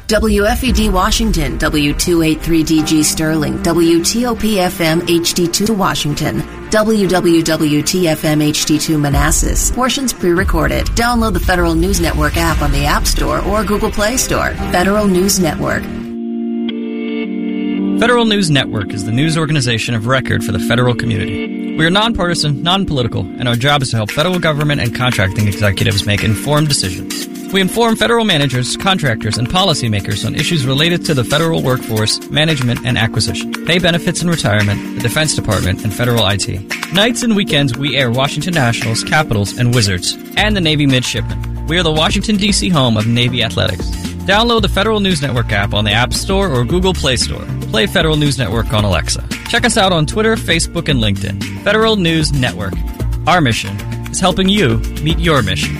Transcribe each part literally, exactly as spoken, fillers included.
W F E D Washington, W two eighty-three D G Sterling, W T O P F M H D two Washington, W W W T F M H D two Manassas. Portions pre-recorded. Download the Federal News Network app on the App Store or Google Play Store. Federal News Network. Federal News Network is the news organization of record for the federal community. We are nonpartisan, non-political, and our job is to help federal government and contracting executives make informed decisions. We inform federal managers, contractors, and policymakers on issues related to the federal workforce, management, and acquisition, pay benefits and retirement, the Defense Department, and federal I T. Nights and weekends, we air Washington Nationals, Capitals, and Wizards, and the Navy Midshipmen. We are the Washington, D C home of Navy Athletics. Download the Federal News Network app on the App Store or Google Play Store. Play Federal News Network on Alexa. Check us out on Twitter, Facebook, and LinkedIn. Federal News Network. Our mission is helping you meet your mission.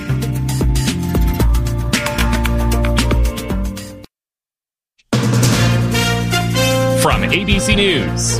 From A B C News,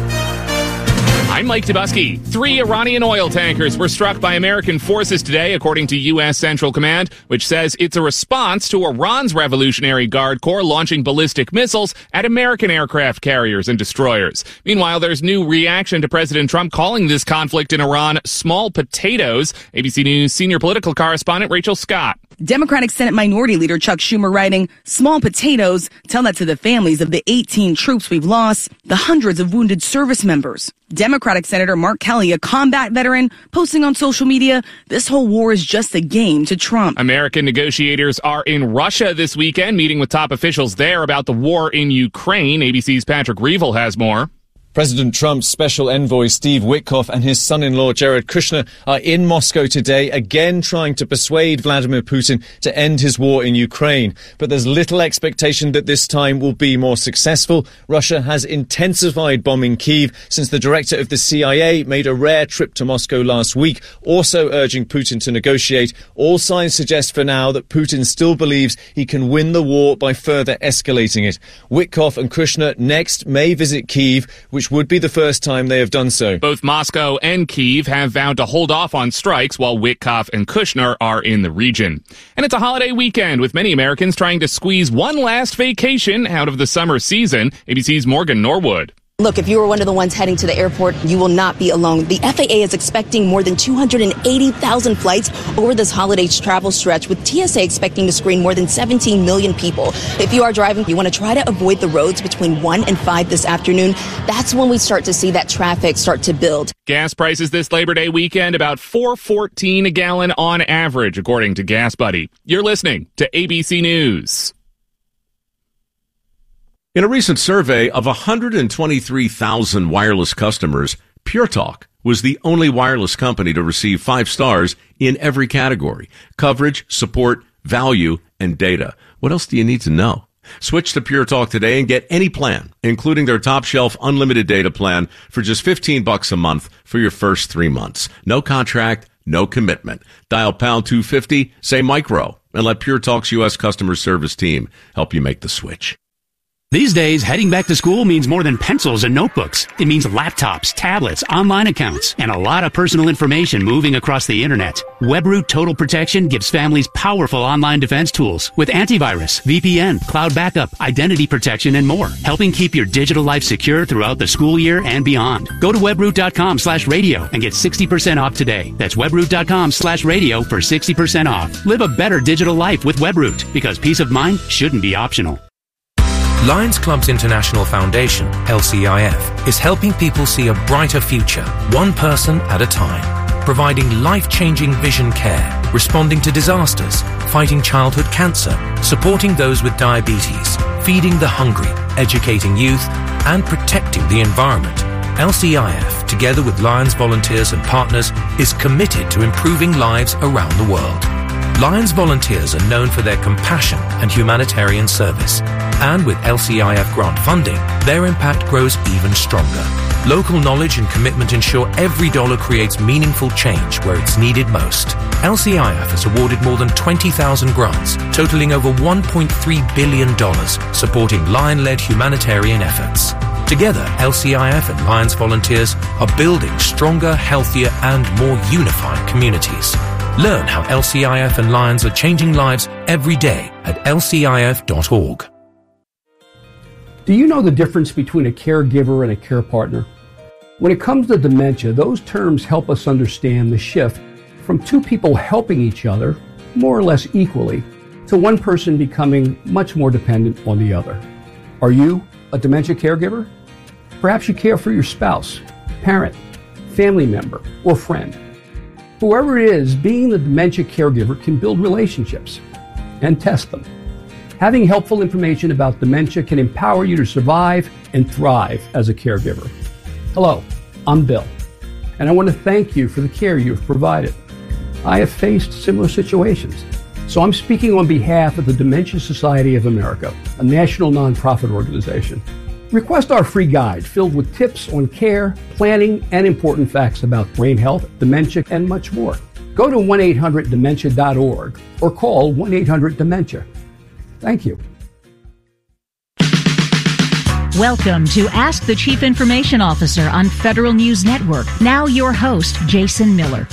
I'm Mike Tobuski. Three Iranian oil tankers were struck by American forces today, according to U S Central Command, which says it's a response to Iran's Revolutionary Guard Corps launching ballistic missiles at American aircraft carriers and destroyers. Meanwhile, there's new reaction to President Trump calling this conflict in Iran small potatoes. A B C News senior political correspondent Rachel Scott. Democratic Senate Minority Leader Chuck Schumer writing, small potatoes, tell that to the families of the eighteen troops we've lost, the hundreds of wounded service members. Democratic Senator Mark Kelly, a combat veteran, posting on social media, this whole war is just a game to Trump. American negotiators are in Russia this weekend, meeting with top officials there about the war in Ukraine. A B C's Patrick Reevell has more. President Trump's special envoy Steve Witkoff and his son-in-law Jared Kushner are in Moscow today, again trying to persuade Vladimir Putin to end his war in Ukraine. But there's little expectation that this time will be more successful. Russia has intensified bombing Kyiv since the director of the C I A made a rare trip to Moscow last week, also urging Putin to negotiate. All signs suggest for now that Putin still believes he can win the war by further escalating it. Witkoff and Kushner next may visit Kyiv, which would be the first time they have done so. Both Moscow and Kyiv have vowed to hold off on strikes while Witkoff and Kushner are in the region. And it's a holiday weekend with many Americans trying to squeeze one last vacation out of the summer season. A B C's Morgan Norwood. Look, if you were one of the ones heading to the airport, you will not be alone. The F A A is expecting more than two hundred eighty thousand flights over this holiday travel stretch, with T S A expecting to screen more than seventeen million people. If you are driving, you want to try to avoid the roads between one and five this afternoon. That's when we start to see that traffic start to build. Gas prices this Labor Day weekend about four fourteen a gallon on average, according to Gas Buddy. You're listening to A B C News. In a recent survey of one hundred twenty-three thousand wireless customers, Pure Talk was the only wireless company to receive five stars in every category: coverage, support, value, and data. What else do you need to know? Switch to Pure Talk today and get any plan, including their top shelf unlimited data plan, for just fifteen bucks a month for your first three months. No contract, no commitment. Dial pound two fifty, say micro, and let Pure Talk's U S customer service team help you make the switch. These days, heading back to school means more than pencils and notebooks. It means laptops, tablets, online accounts, and a lot of personal information moving across the internet. WebRoot Total Protection gives families powerful online defense tools with antivirus, V P N, cloud backup, identity protection, and more, helping keep your digital life secure throughout the school year and beyond. Go to webroot.com slash radio and get sixty percent off today. That's webroot.com slash radio for sixty percent off. Live a better digital life with WebRoot, because peace of mind shouldn't be optional. Lions Clubs International Foundation, L C I F, is helping people see a brighter future, one person at a time, providing life-changing vision care, responding to disasters, fighting childhood cancer, supporting those with diabetes, feeding the hungry, educating youth, and protecting the environment. L C I F, together with Lions volunteers and partners, is committed to improving lives around the world. Lions volunteers are known for their compassion and humanitarian service. And with L C I F grant funding, their impact grows even stronger. Local knowledge and commitment ensure every dollar creates meaningful change where it's needed most. L C I F has awarded more than twenty thousand grants, totaling over one point three billion dollars, supporting Lion-led humanitarian efforts. Together, L C I F and Lions volunteers are building stronger, healthier, and more unified communities. Learn how L C I F and Lions are changing lives every day at L C I F dot org. Do you know the difference between a caregiver and a care partner? When it comes to dementia, those terms help us understand the shift from two people helping each other, more or less equally, to one person becoming much more dependent on the other. Are you a dementia caregiver? Perhaps you care for your spouse, parent, family member, or friend. Whoever it is, being the dementia caregiver can build relationships and test them. Having helpful information about dementia can empower you to survive and thrive as a caregiver. Hello, I'm Bill, and I want to thank you for the care you've provided. I have faced similar situations, so I'm speaking on behalf of the Dementia Society of America, a national nonprofit organization. Request our free guide filled with tips on care, planning, and important facts about brain health, dementia, and much more. Go to one eight hundred dementia dot org or call one eight hundred dementia. Thank you. Welcome to Ask the Chief Information Officer on Federal News Network. Now your host, Jason Miller.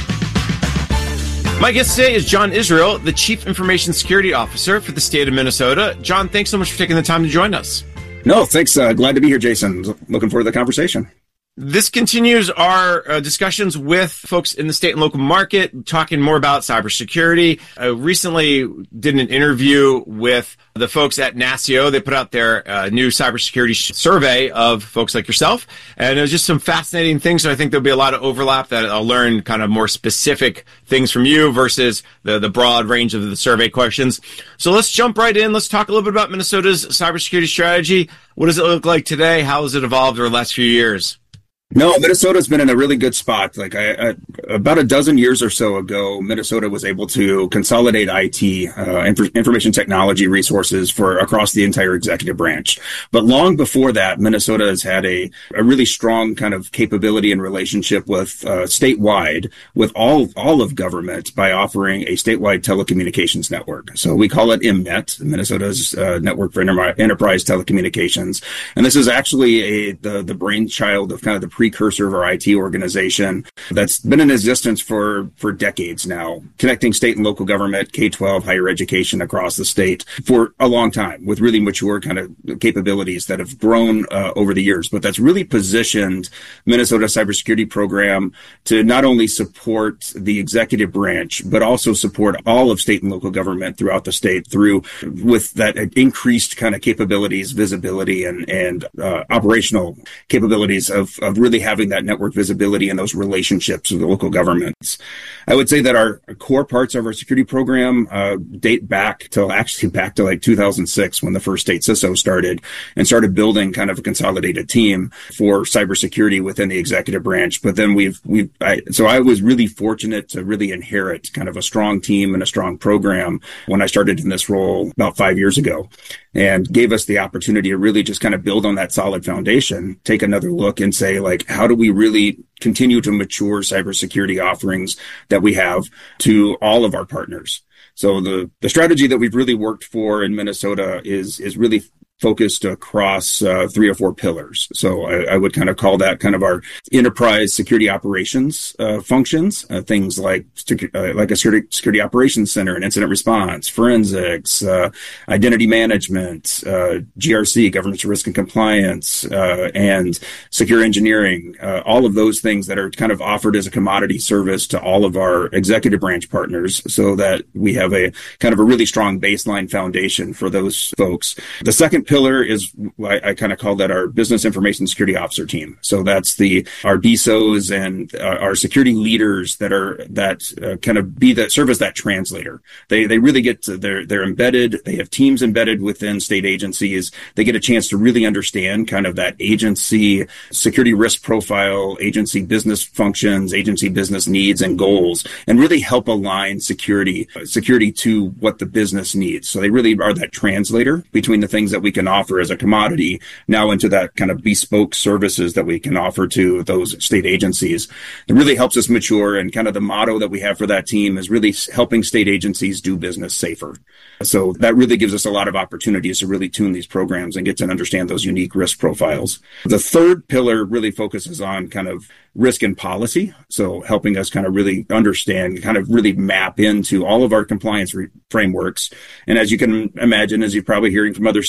My guest today is John Israel, the Chief Information Security Officer for the state of Minnesota. John, thanks so much for taking the time to join us. No, thanks. Uh, glad to be here, Jason. Looking forward to the conversation. This continues our uh, discussions with folks in the state and local market, talking more about cybersecurity. I recently did an interview with the folks at NASCIO. They put out their uh, new cybersecurity sh- survey of folks like yourself, and it was just some fascinating things. So I think there'll be a lot of overlap that I'll learn kind of more specific things from you versus the, the broad range of the survey questions. So let's jump right in. Let's talk a little bit about Minnesota's cybersecurity strategy. What does it look like today? How has it evolved over the last few years? No, Minnesota's been in a really good spot. Like I, I, about a dozen years or so ago, Minnesota was able to consolidate I T, uh, inf- information technology resources for across the entire executive branch. But long before that, Minnesota has had a, a really strong kind of capability and relationship with uh, statewide with all all of government by offering a statewide telecommunications network. So we call it I M net, Minnesota's uh, Network for Inter- Enterprise Telecommunications, and this is actually a the the brainchild of kind of the precursor of our I T organization that's been in existence for, for decades now, connecting state and local government, K twelve, higher education across the state for a long time with really mature kind of capabilities that have grown uh, over the years. But that's really positioned Minnesota cybersecurity program to not only support the executive branch, but also support all of state and local government throughout the state through with that increased kind of capabilities, visibility, and, and uh, operational capabilities of, of really having that network visibility and those relationships with the local governments. I would say that our core parts of our security program uh, date back to actually back to like two thousand six when the first state C I S O started and started building kind of a consolidated team for cybersecurity within the executive branch. But then we've, we've, I, so I was really fortunate to really inherit kind of a strong team and a strong program when I started in this role about five years ago, and gave us the opportunity to really just kind of build on that solid foundation, take another look and say, like, how do we really continue to mature cybersecurity offerings that we have to all of our partners? So the, the strategy that we've really worked for in Minnesota is, is really focused across uh, three or four pillars. So I, I would kind of call that kind of our enterprise security operations uh, functions, uh, things like uh, like a security, security operations center and incident response, forensics, uh, identity management, uh, G R C, governance risk and compliance, uh, and secure engineering, uh, all of those things that are kind of offered as a commodity service to all of our executive branch partners so that we have a kind of a really strong baseline foundation for those folks. The second pillar is, I, I kind of call that our business information security officer team. So that's the, our B S Os and uh, our security leaders that are, that uh, kind of be that, serve as that translator. They, they really get to, they're, they're embedded. They have teams embedded within state agencies. They get a chance to really understand kind of that agency security risk profile, agency business functions, agency business needs and goals, and really help align security, uh, security to what the business needs. So they really are that translator between the things that we can offer as a commodity now into that kind of bespoke services that we can offer to those state agencies. It really helps us mature, and kind of the motto that we have for that team is really helping state agencies do business safer. So that really gives us a lot of opportunities to really tune these programs and get to understand those unique risk profiles. The third pillar really focuses on kind of risk and policy. So helping us kind of really understand, kind of really map into all of our compliance re- frameworks. And as you can imagine, as you're probably hearing from other states,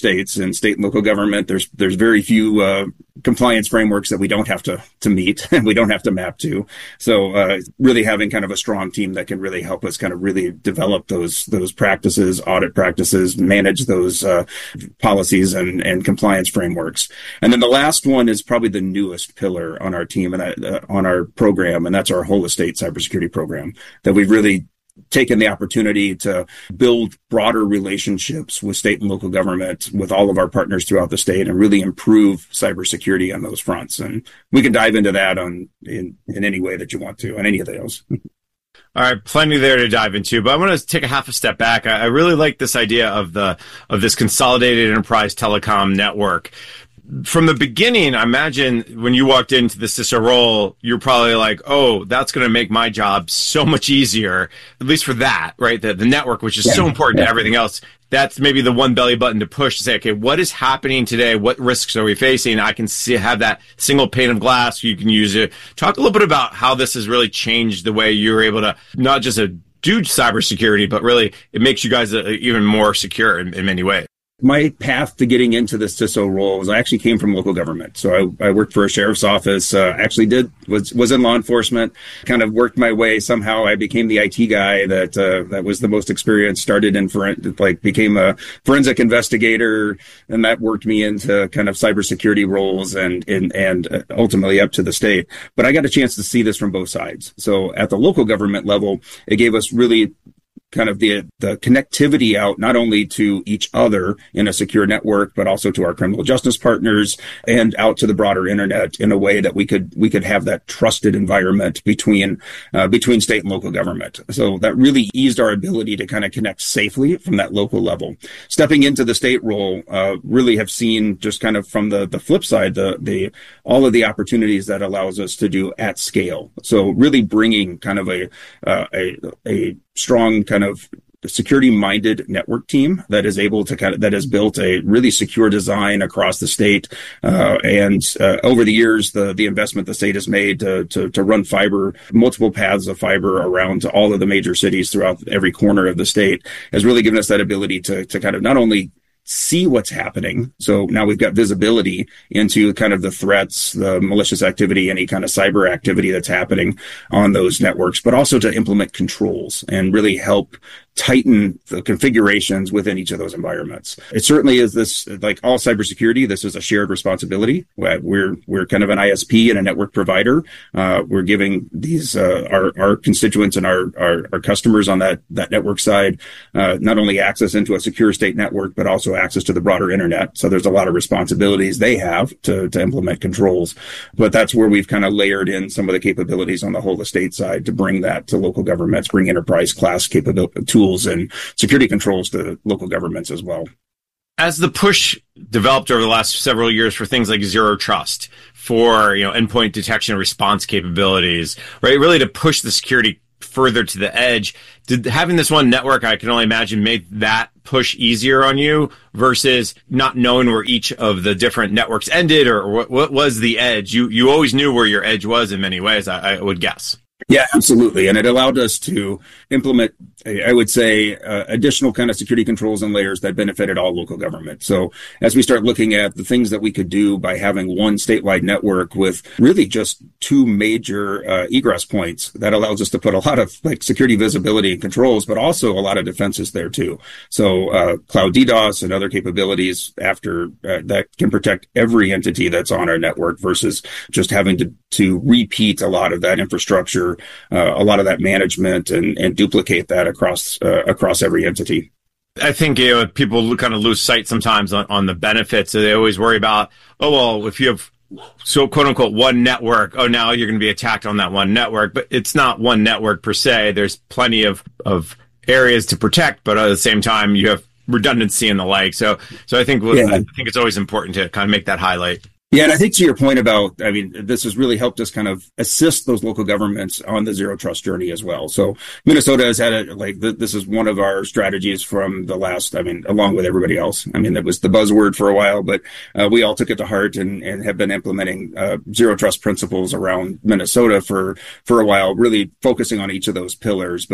in state and local government. There's there's very few uh, compliance frameworks that we don't have to to meet and we don't have to map to. So uh, really having kind of a strong team that can really help us kind of really develop those those practices, audit practices, manage those uh, policies and, and compliance frameworks. And then the last one is probably the newest pillar on our team and uh, on our program, and that's our whole estate cybersecurity program that we've really taken the opportunity to build broader relationships with state and local government, with all of our partners throughout the state, and really improve cybersecurity on those fronts. And we can dive into that on in, in any way that you want to, on any of those. All right, plenty there to dive into, but I want to take a half a step back. I, I really like this idea of the of this consolidated enterprise telecom network. From the beginning, I imagine when you walked into the C I S O role, you're probably like, oh, that's going to make my job so much easier, at least for that, right? The, the network, which is yeah, so important yeah. to everything else. That's maybe the one belly button to push to say, okay, what is happening today? What risks are we facing? I can see, have that single pane of glass. You can use it. Talk a little bit about how this has really changed the way you're able to not just a do cybersecurity, but really it makes you guys a, even more secure in, in many ways. My path to getting into the C I S O role was I actually came from local government. So I, I worked for a sheriff's office, uh, actually did, was, was in law enforcement, kind of worked my way. Somehow I became the I T guy that, uh, that was the most experienced, started in forensic, like became a forensic investigator. And that worked me into kind of cybersecurity roles and, and, and ultimately up to the state. But I got a chance to see this from both sides. So at the local government level, it gave us really kind of the the connectivity out not only to each other in a secure network, but also to our criminal justice partners and out to the broader internet in a way that we could we could have that trusted environment between uh, between state and local government. So that really eased our ability to kind of connect safely from that local level. Stepping into the state role, uh, really have seen just kind of from the the flip side, the the all of the opportunities that allows us to do at scale. So really bringing kind of a uh, a a strong kind of security-minded network team that is able to kind of, that has built a really secure design across the state. Uh, and, uh, over the years, the, the investment the state has made to, to, to run fiber, multiple paths of fiber around to all of the major cities throughout every corner of the state has really given us that ability to, to kind of not only see what's happening. So now we've got visibility into kind of the threats, the malicious activity, any kind of cyber activity that's happening on those networks, but also to implement controls and really help tighten the configurations within each of those environments. It certainly is this, like all cybersecurity, this is a shared responsibility. We're, we're kind of an I S P and a network provider. Uh, we're giving these, uh, our, our constituents and our, our, our customers on that, that network side, uh, not only access into a secure state network, but also access to the broader internet. So there's a lot of responsibilities they have to, to implement controls. But that's where we've kind of layered in some of the capabilities on the whole estate side to bring that to local governments, bring enterprise class capability tools and security controls to local governments as well. As the push developed over the last several years for things like zero trust, for, you know, endpoint detection and response capabilities, right? Really to push the security further to the edge, did having this one network, I can only imagine, made that push easier on you versus not knowing where each of the different networks ended or what, what was the edge? You, you always knew where your edge was in many ways, I, I would guess. Yeah, absolutely. And it allowed us to implement, I would say, uh, additional kind of security controls and layers that benefited all local government. So as we start looking at the things that we could do by having one statewide network with really just two major uh, egress points, that allows us to put a lot of like security visibility and controls, but also a lot of defenses there too. So uh, cloud DDoS and other capabilities after uh, that can protect every entity that's on our network versus just having to, to repeat a lot of that infrastructure, Uh, a lot of that management and, and duplicate that across uh, across every entity. I think, you know, people kind of lose sight sometimes on, on the benefits. So they always worry about, oh, well, if you have so quote unquote one network, oh, now you're going to be attacked on that one network. But it's not one network per se. There's plenty of, of areas to protect, but at the same time, you have redundancy and the like. So, so I think, yeah. I think it's always important to kind of make that highlight. Yeah, and I think to your point about, I mean, this has really helped us kind of assist those local governments on the zero trust journey as well. So Minnesota has had a, like, th- this is one of our strategies from the last, I mean, along with everybody else. I mean, that was the buzzword for a while, but uh, we all took it to heart and, and have been implementing uh, zero trust principles around Minnesota for, for a while, really focusing on each of those pillars. But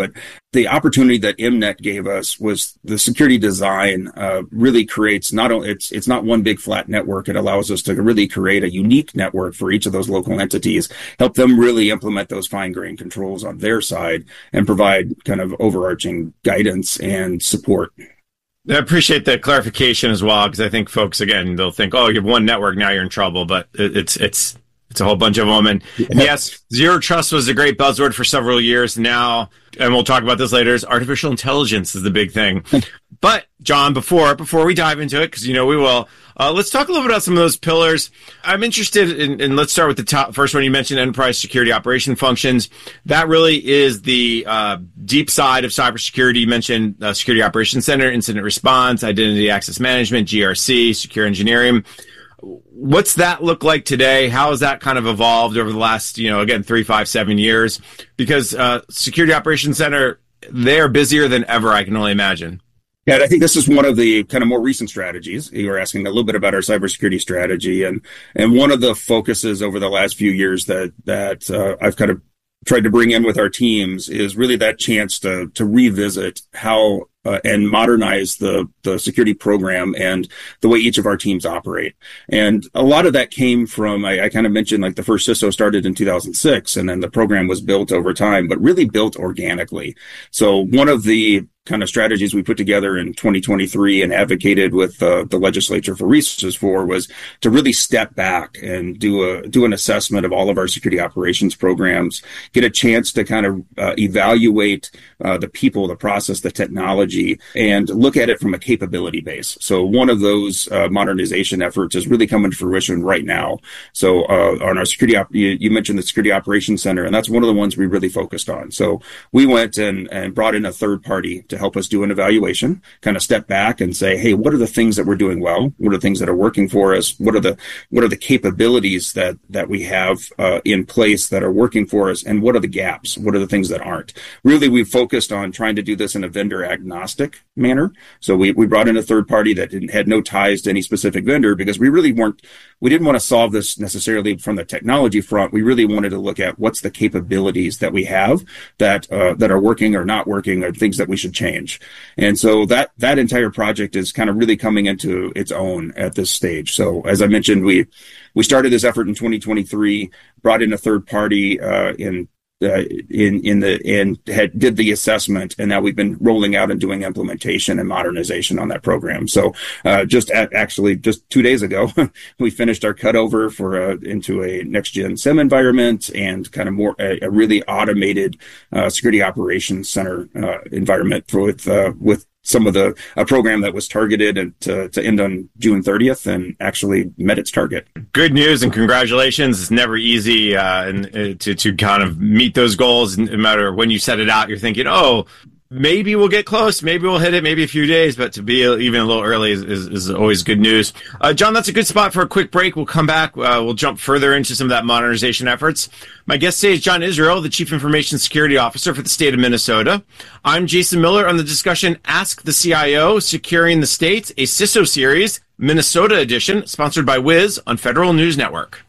the opportunity that M net gave us was the security design uh, really creates not only it's it's not one big flat network. It allows us to really create a unique network for each of those local entities, help them really implement those fine-grained controls on their side, and provide kind of overarching guidance and support. I appreciate the clarification as well, because I think folks, again, they'll think, oh, you have one network, now you're in trouble, but it, it's it's it's a whole bunch of them. And, and yes, zero trust was a great buzzword for several years now, and we'll talk about this later, is artificial intelligence is the big thing. But, John, before before we dive into it, because you know we will, uh, let's talk a little bit about some of those pillars. I'm interested in, and let's start with the top, first one you mentioned, enterprise security operation functions. That really is the uh, deep side of cybersecurity. You mentioned uh, Security Operations Center, Incident Response, Identity Access Management, G R C, Secure Engineering. What's that look like today? How has that kind of evolved over the last, you know, again, three, five, seven years? Because uh, Security Operations Center, they're busier than ever, I can only imagine. Yeah, and I think this is one of the kind of more recent strategies. You were asking a little bit about our cybersecurity strategy, and and one of the focuses over the last few years that that uh, I've kind of tried to bring in with our teams is really that chance to to revisit how uh, and modernize the the security program and the way each of our teams operate. And a lot of that came from, I, I kind of mentioned, like the first C I S O started in two thousand six, and then the program was built over time, but really built organically. So one of the kind of strategies we put together in twenty twenty-three and advocated with uh, the legislature for resources for was to really step back and do a do an assessment of all of our security operations programs, get a chance to kind of uh, evaluate uh, the people, the process, the technology, and look at it from a capability base. So one of those uh, modernization efforts is really coming to fruition right now. So uh, on our security, op- you, you mentioned the Security Operations Center, and that's one of the ones we really focused on. So we went and, and brought in a third party to help us do an evaluation, kind of step back and say, hey, what are the things that we're doing well? What are the things that are working for us? What are the what are the capabilities that that we have uh, in place that are working for us? And what are the gaps? What are the things that aren't? Really, we focused on trying to do this in a vendor agnostic manner. So we, we brought in a third party that didn't, had no ties to any specific vendor, because we really weren't, we didn't want to solve this necessarily from the technology front. We really wanted to look at what's the capabilities that we have that uh, that are working or not working, or things that we should change. And so that that entire project is kind of really coming into its own at this stage. So as I mentioned, we we started this effort in twenty twenty-three, brought in a third party uh, in uh, in in the and had did the assessment, and now we've been rolling out and doing implementation and modernization on that program. So uh, just at, actually just two days ago, we finished our cutover for uh, into a next gen SIEM environment and kind of more a, a really automated uh, security operations center uh, environment for, with uh, with some of the a program that was targeted and to, to end on June thirtieth and actually met its target. Good news and congratulations. It's never easy uh, and uh, to to kind of meet those goals. No matter when you set it out, you're thinking, oh, maybe we'll get close, maybe we'll hit it, maybe a few days, but to be even a little early is, is, is always good news. Uh, John, that's a good spot for a quick break. We'll come back. Uh, we'll jump further into some of that modernization efforts. My guest today is John Israel, the Chief Information Security Officer for the state of Minnesota. I'm Jason Miller on the discussion Ask the C I O, Securing the State, a C I S O series, Minnesota edition, sponsored by Wiz on Federal News Network.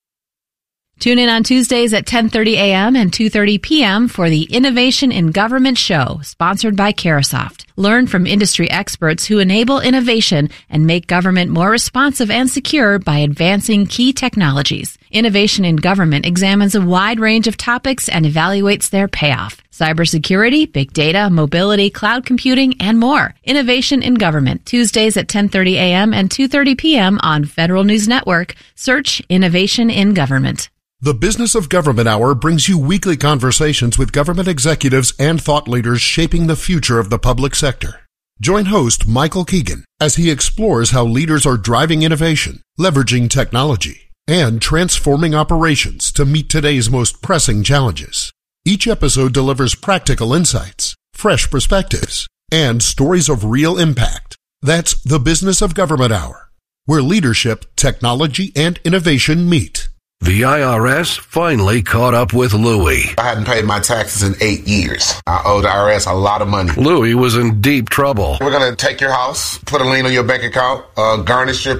Tune in on Tuesdays at ten thirty a.m. and two thirty p.m. for the Innovation in Government Show, sponsored by Carahsoft. Learn from industry experts who enable innovation and make government more responsive and secure by advancing key technologies. Innovation in Government examines a wide range of topics and evaluates their payoff. Cybersecurity, big data, mobility, cloud computing, and more. Innovation in Government, Tuesdays at ten thirty a.m. and two thirty p.m. on Federal News Network. Search Innovation in Government. The Business of Government Hour brings you weekly conversations with government executives and thought leaders shaping the future of the public sector. Join host Michael Keegan as he explores how leaders are driving innovation, leveraging technology, and transforming operations to meet today's most pressing challenges. Each episode delivers practical insights, fresh perspectives, and stories of real impact. That's the Business of Government Hour, where leadership, technology, and innovation meet. The I R S finally caught up with Louie. I hadn't paid my taxes in eight years. I owe the I R S a lot of money. Louie was in deep trouble. We're going to take your house, put a lien on your bank account, uh, garnish your pay.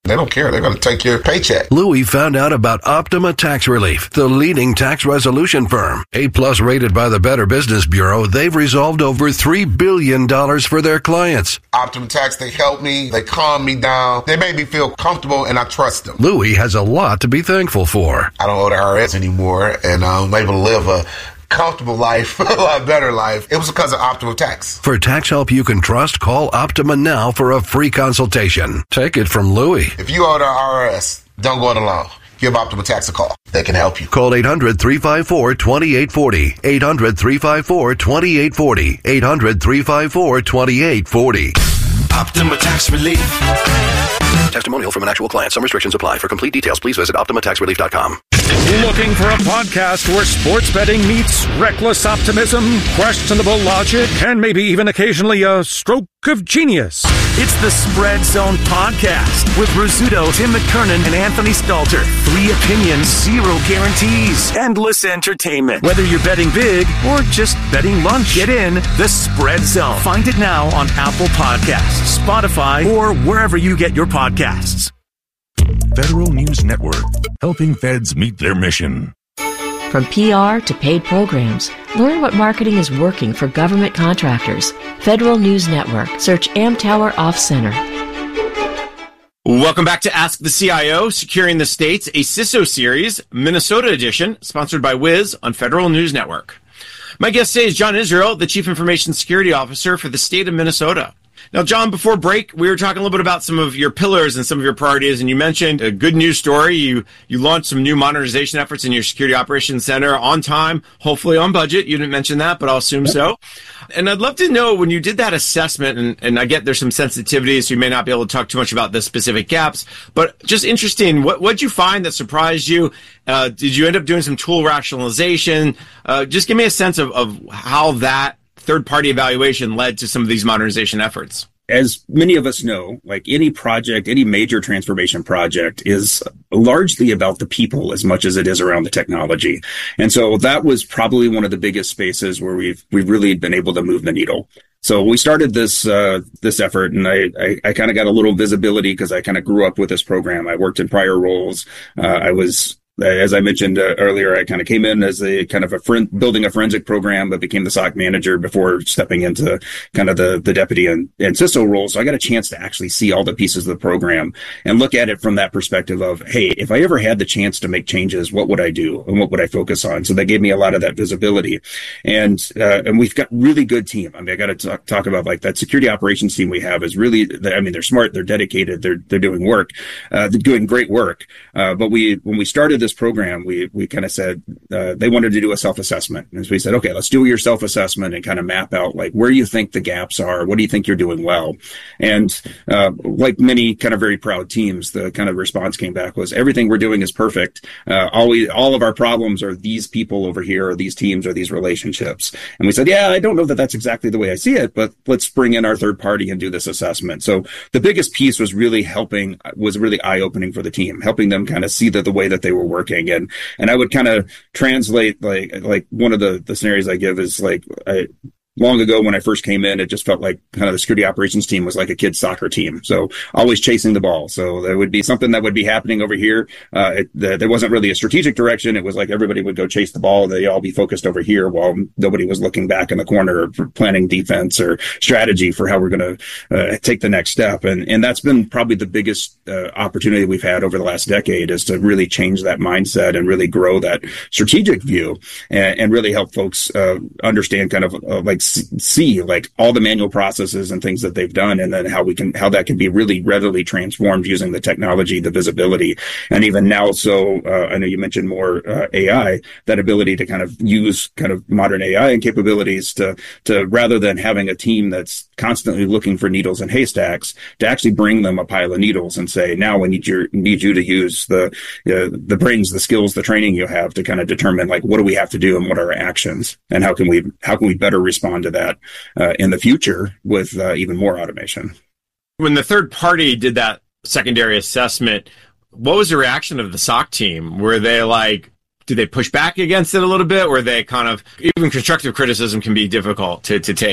They don't care. They're going to take your paycheck. Louis found out about Optima Tax Relief, the leading tax resolution firm. A-plus rated by the Better Business Bureau, they've resolved over three billion dollars for their clients. Optima Tax, they help me. They calm me down. They make me feel comfortable, and I trust them. Louis has a lot to be thankful for. I don't owe the I R S anymore, and I'm able to live a comfortable life, a lot better life. It was because of Optima Tax. For tax help you can trust, call Optima now for a free consultation. Take it from Louis. If you owe the I R S, don't go it alone. Give Optima Tax a call. They can help you. Call eight hundred, three five four, two eight four zero. eight hundred, three five four, two eight four zero. eight hundred, three five four, two eight four zero. Optima Tax Relief. Testimonial from an actual client. Some restrictions apply. For complete details, please visit optima tax relief dot com. Looking for a podcast where sports betting meets reckless optimism, questionable logic, and maybe even occasionally a stroke of genius? It's the Spread Zone Podcast with Rizzuto, Tim McKernan, and Anthony Stalter. Three opinions, zero guarantees. Endless entertainment. Whether you're betting big or just betting lunch, get in the Spread Zone. Find it now on Apple Podcasts, Spotify, or wherever you get your podcasts. Federal News Network, helping feds meet their mission. From P R to paid programs, learn what marketing is working for government contractors. Federal News Network. Search Amtower Off Center. Welcome back to Ask the C I O, Securing the States, a C I S O series, Minnesota edition, sponsored by Wiz on Federal News Network. My guest today is John Israel, the Chief Information Security Officer for the state of Minnesota. Now, John, before break, we were talking a little bit about some of your pillars and some of your priorities, and you mentioned a good news story. You you launched some new modernization efforts in your Security Operations Center on time, hopefully on budget. You didn't mention that, but I'll assume so. And I'd love to know, when you did that assessment, and, and I get there's some sensitivities, so you may not be able to talk too much about the specific gaps, but just interesting, what what'd you find that surprised you? Uh, did you end up doing some tool rationalization? Uh, just give me a sense of, of how that third-party evaluation led to some of these modernization efforts. As many of us know, like any project, any major transformation project is largely about the people as much as it is around the technology. And so that was probably one of the biggest spaces where we've we've really been able to move the needle. So we started this uh, this effort, and I I, I kind of got a little visibility because I kind of grew up with this program. I worked in prior roles. Uh, I was As I mentioned uh, earlier, I kind of came in as a kind of a friend, building a forensic program, but became the S O C manager before stepping into kind of the, the deputy and, and C I S O role. So I got a chance to actually see all the pieces of the program and look at it from that perspective of, hey, if I ever had the chance to make changes, what would I do and what would I focus on? So that gave me a lot of that visibility. And, uh, and we've got really good team. I mean, I got to talk, talk about like that security operations team we have is really, I mean, they're smart, they're dedicated, they're, they're doing work, uh, they're doing great work. Uh, but we, when we started this program, we we kind of said uh, they wanted to do a self-assessment. And so we said, okay, let's do your self-assessment and kind of map out like where you think the gaps are. What do you think you're doing well? And uh, like many kind of very proud teams, the kind of response came back was everything we're doing is perfect. Uh, all we, all of our problems are these people over here, or these teams, or these relationships. And we said, yeah, I don't know that that's exactly the way I see it, but let's bring in our third party and do this assessment. So the biggest piece was really helping, was really eye-opening for the team, helping them kind of see that the way that they were working. And, and I would kind of translate like, like one of the, the scenarios I give is like, I, long ago when I first came in, it just felt like kind of the security operations team was like a kid's soccer team. So always chasing the ball. So there would be something that would be happening over here. Uh, it, the, there wasn't really a strategic direction. It was like everybody would go chase the ball. They all be focused over here while nobody was looking back in the corner for planning defense or strategy for how we're going to uh, take the next step. And, and that's been probably the biggest uh, opportunity we've had over the last decade is to really change that mindset and really grow that strategic view and, and really help folks uh, understand kind of uh, like see like all the manual processes and things that they've done, and then how we can, how that can be really readily transformed using the technology, the visibility. And even now, so uh, I know you mentioned more uh, A I, that ability to kind of use kind of modern A I and capabilities to, to rather than having a team that's constantly looking for needles and haystacks, to actually bring them a pile of needles and say, now we need your, need you to use the, uh, the brains, the skills, the training you have to kind of determine like, what do we have to do and what are our actions, and how can we, how can we better respond to that Uh, in the future with uh, even more automation. When the third party did that secondary assessment, what was the reaction of the S O C team? Were they like, did they push back against it a little bit? Were they kind of, even constructive criticism can be difficult to, to take?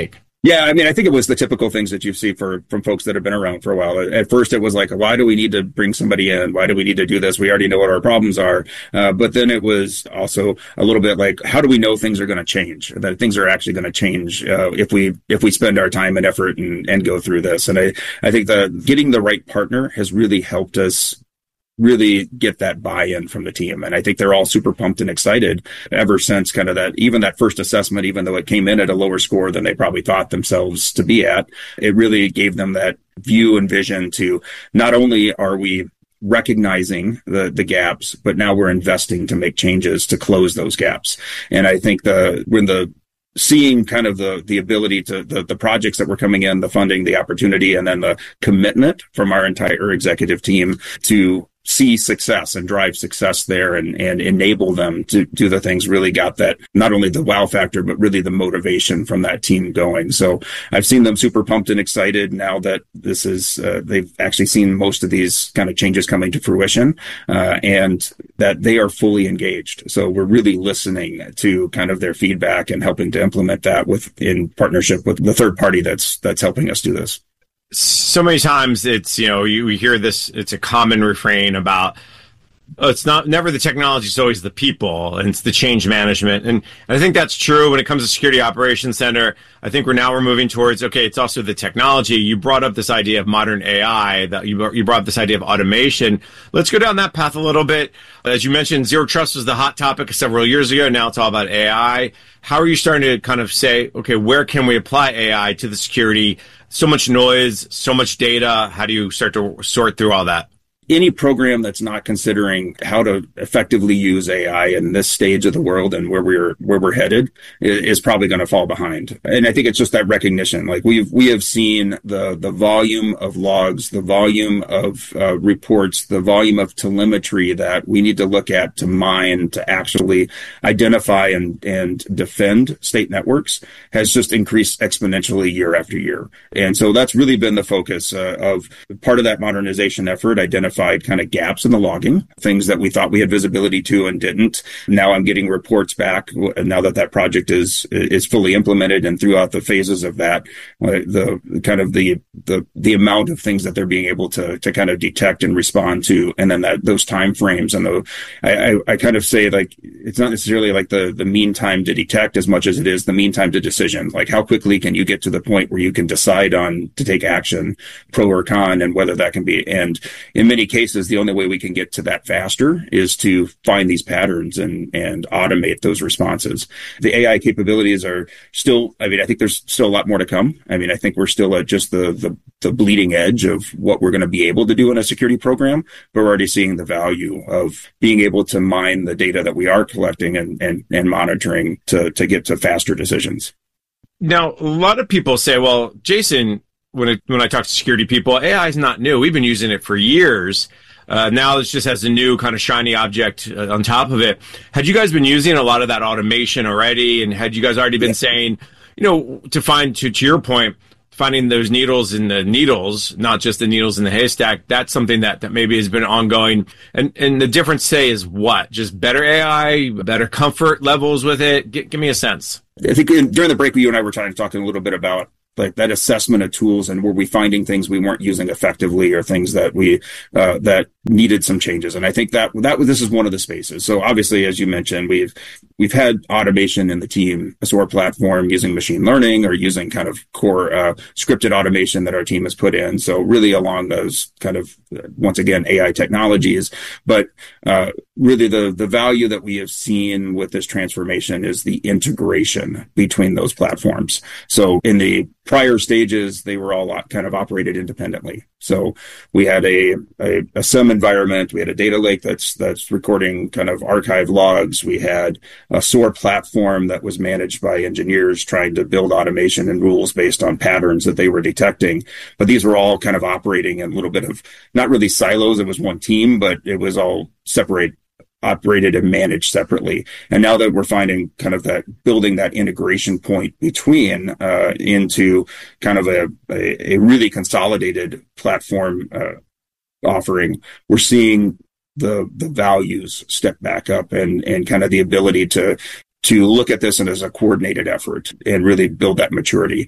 Yeah, I mean, I think it was the typical things that you see for from folks that have been around for a while. At first, it was like, why do we need to bring somebody in? Why do we need to do this? We already know what our problems are. Uh, but then it was also a little bit like, how do we know things are going to change? That things are actually going to change uh, if we if we spend our time and effort and, and go through this. And I, I think that getting the right partner has really helped us really get that buy-in from the team. And I think they're all super pumped and excited ever since kind of that, even that first assessment, even though it came in at a lower score than they probably thought themselves to be at, it really gave them that view and vision to not only are we recognizing the, the gaps, but now we're investing to make changes to close those gaps. And I think the, when the, seeing kind of the, the ability to, the, the projects that were coming in, the funding, the opportunity, and then the commitment from our entire executive team to see success and drive success there and, and enable them to do the things really got that, not only the wow factor, but really the motivation from that team going. So I've seen them super pumped and excited now that this is, uh, they've actually seen most of these kind of changes coming to fruition, uh, and that they are fully engaged. So we're really listening to kind of their feedback and helping to implement that with, in partnership with the third party that's, that's helping us do this. So many times it's, you know, you, we hear this, it's a common refrain about, oh, it's not never the technology, it's always the people, and it's the change management. And, and I think that's true when it comes to Security Operations Center. I think we're now we're moving towards, okay, it's also the technology. You brought up this idea of modern A I, that you, you brought up this idea of automation. Let's go down that path a little bit. As you mentioned, Zero Trust was the hot topic several years ago. Now it's all about A I. How are you starting to kind of say, okay, where can we apply A I to the security? So much noise, so much data. How do you start to sort through all that? Any program that's not considering how to effectively use A I in this stage of the world and where we're where we're headed is probably going to fall behind. And I think it's just that recognition. Like we've we have seen the the volume of logs, the volume of uh, reports, the volume of telemetry that we need to look at to mine to actually identify and and defend state networks has just increased exponentially year after year. And so that's really been the focus uh, of part of that modernization effort, identifying kind of gaps in the logging, things that we thought we had visibility to and didn't. Now I'm getting reports back now that that project is is fully implemented, and throughout the phases of that, the kind of the the the amount of things that they're being able to to kind of detect and respond to, and then that those time frames and the I, I, I kind of say like it's not necessarily like the the mean time to detect as much as it is the mean time to decision. Like how quickly can you get to the point where you can decide on to take action, pro or con, and whether that can be. And in many cases, the only way we can get to that faster is to find these patterns and, and automate those responses. The A I capabilities are still, I mean, I think there's still a lot more to come. I mean, I think we're still at just the, the, the bleeding edge of what we're going to be able to do in a security program, but we're already seeing the value of being able to mine the data that we are collecting and, and, and monitoring to, to get to faster decisions. Now, a lot of people say, well, Jason, When, it, when I talk to security people, A I is not new. We've been using it for years. Uh, now it just has a new kind of shiny object uh, on top of it. Had you guys been using a lot of that automation already? And had you guys already been yeah. saying, you know, to find, to, to your point, finding those needles in the needles, not just the needles in the haystack, that's something that, that maybe has been ongoing. And, and the difference, say, is what? Just better A I, better comfort levels with it? G- give me a sense. I think in, during the break, you and I were trying, talking a little bit about like that assessment of tools, and were we finding things we weren't using effectively or things that we uh that needed some changes. And I think that that this is one of the spaces. So obviously, as you mentioned, we've we've had automation in the team, a S O A R platform using machine learning or using kind of core uh scripted automation that our team has put in. So really along those kind of uh, once again A I technologies, but uh really the the value that we have seen with this transformation is the integration between those platforms. So in the prior stages, they were all kind of operated independently. So we had a, a, a S I M environment. We had a data lake that's that's recording kind of archive logs. We had a S O A R platform that was managed by engineers trying to build automation and rules based on patterns that they were detecting. But these were all kind of operating in a little bit of, not really silos. It was one team, but it was all separate. Operated and managed separately. And now that we're finding kind of that building that integration point between uh, into kind of a, a, a really consolidated platform uh, offering, we're seeing the the values step back up and and kind of the ability to to look at this as a coordinated effort and really build that maturity.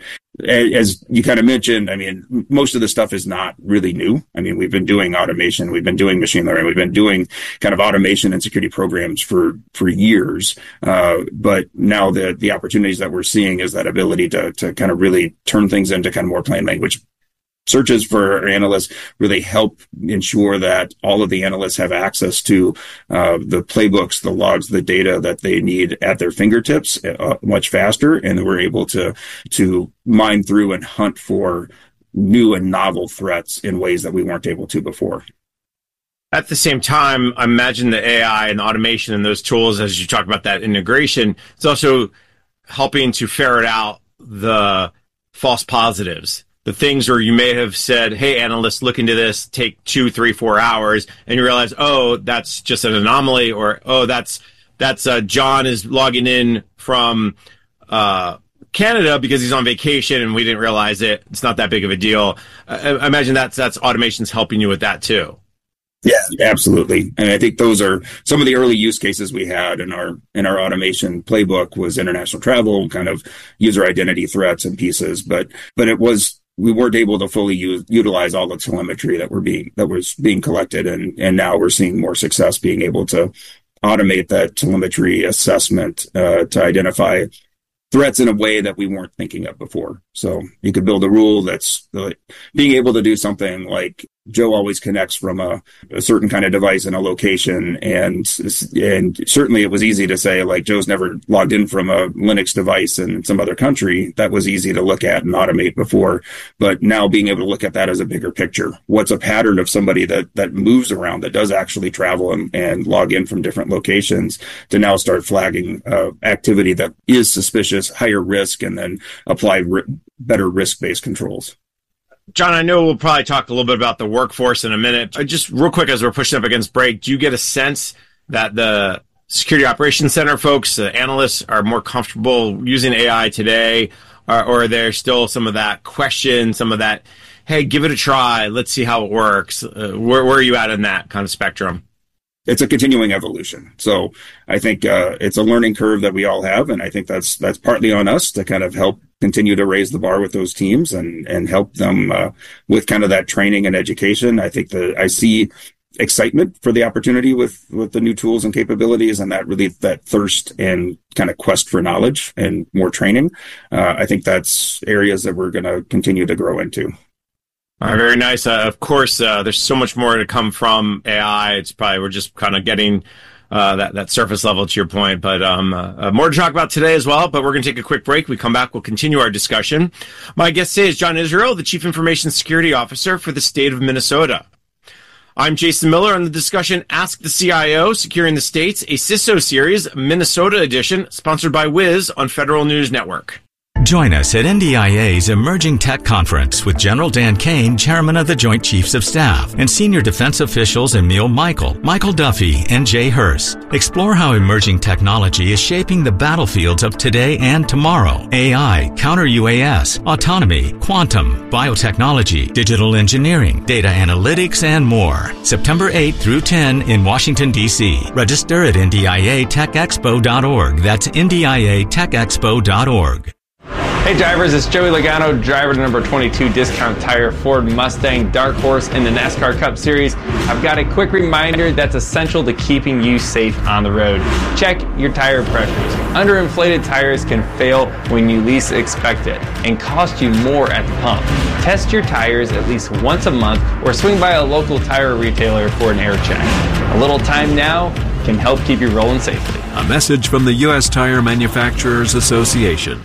As you kind of mentioned, I mean, most of the stuff is not really new. I mean, we've been doing automation, we've been doing machine learning, we've been doing kind of automation and security programs for, for years. Uh, but now the, the opportunities that we're seeing is that ability to, to kind of really turn things into kind of more plain language. Searches for our analysts really help ensure that all of the analysts have access to uh, the playbooks, the logs, the data that they need at their fingertips uh, much faster, and we're able to to mine through and hunt for new and novel threats in ways that we weren't able to before. At the same time, I imagine the A I and automation and those tools, as you talk about that integration, it's also helping to ferret out the false positives. The things where you may have said, hey, analysts, look into this, take two, three, four hours, and you realize, oh, that's just an anomaly, or, oh, that's, that's, uh, John is logging in from, uh, Canada because he's on vacation and we didn't realize it. It's not that big of a deal. I, I imagine that's, that's automation's helping you with that too. Yeah, absolutely. And I think those are some of the early use cases we had in our in our automation playbook was international travel, kind of user identity threats and pieces. But but it was we weren't able to fully use, utilize all the telemetry that were being that was being collected, and and now we're seeing more success being able to automate that telemetry assessment uh, to identify threats in a way that we weren't thinking of before. So you could build a rule that's uh, being able to do something like Joe always connects from a, a certain kind of device in a location. And, and certainly it was easy to say, like, Joe's never logged in from a Linux device in some other country. That was easy to look at and automate before. But now being able to look at that as a bigger picture. What's a pattern of somebody that, that moves around, that does actually travel and, and log in from different locations, to now start flagging uh, activity that is suspicious, higher risk, and then apply ri- better risk-based controls. John, I know we'll probably talk a little bit about the workforce in a minute. Just real quick, as we're pushing up against break, do you get a sense that the Security Operations Center folks, the analysts, are more comfortable using A I today, or, or are there still some of that question, some of that, hey, give it a try, let's see how it works? Uh, where, where are you at in that kind of spectrum? It's a continuing evolution. So I think uh, it's a learning curve that we all have, and I think that's that's partly on us to kind of help continue to raise the bar with those teams and and help them uh, with kind of that training and education. I think that I see excitement for the opportunity with with the new tools and capabilities, and that really that thirst and kind of quest for knowledge and more training. Uh, I think that's areas that we're going to continue to grow into. All right, very nice. Uh, of course, uh, there's so much more to come from A I. It's probably we're just kind of getting uh, that that surface level, to your point. But um, uh, more to talk about today as well. But we're going to take a quick break. We come back, we'll continue our discussion. My guest today is John Israel, the Chief Information Security Officer for the state of Minnesota. I'm Jason Miller on the discussion Ask the C I O, Securing the States, a C I S O series, Minnesota edition, sponsored by Wiz on Federal News Network. Join us at N D I A's Emerging Tech Conference with General Dan Kane, Chairman of the Joint Chiefs of Staff, and Senior Defense officials Emil Michael, Michael Duffy, and Jay Hurst. Explore how emerging technology is shaping the battlefields of today and tomorrow. A I, counter-U A S, autonomy, quantum, biotechnology, digital engineering, data analytics, and more. September eighth through tenth in Washington, D C. Register at N D I A tech expo dot org. That's N D I A tech expo dot org. Hey drivers, it's Joey Logano, driver to number twenty-two Discount Tire Ford Mustang Dark Horse in the NASCAR Cup Series. I've got a quick reminder that's essential to keeping you safe on the road. Check your tire pressures. Underinflated tires can fail when you least expect it and cost you more at the pump. Test your tires at least once a month or swing by a local tire retailer for an air check. A little time now can help keep you rolling safely. A message from the U S Tire Manufacturers Association.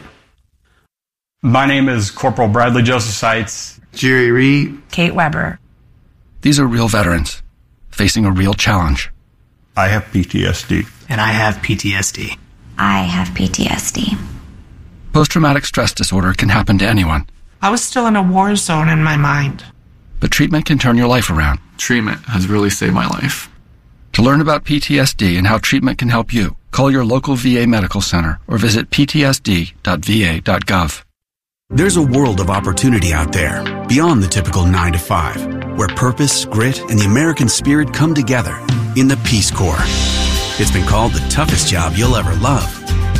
My name is Corporal Bradley Joseph Seitz. Jerry Reed. Kate Weber. These are real veterans facing a real challenge. I have P T S D. And I have P T S D. I have P T S D. Post-traumatic stress disorder can happen to anyone. I was still in a war zone in my mind. But treatment can turn your life around. Treatment has really saved my life. To learn about P T S D and how treatment can help you, call your local V A medical center or visit p t s d dot v a dot gov. There's a world of opportunity out there, beyond the typical nine to five, where purpose, grit, and the American spirit come together in the Peace Corps. It's been called the toughest job you'll ever love.